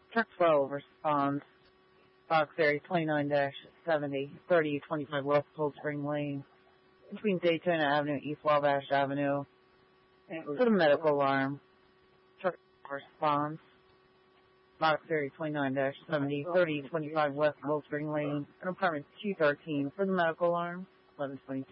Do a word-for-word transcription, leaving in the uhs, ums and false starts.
Truck twelve responds. Fox area twenty-nine seventy, thirty twenty-five West Cold Spring Lane, between Daytona Avenue, East Wabash Avenue. Put a medical alarm. Truck responds. Fox area twenty-nine seventy, thirty twenty-five West Cold Spring Lane, an apartment two thirteen for the medical alarm, eleven twenty-two.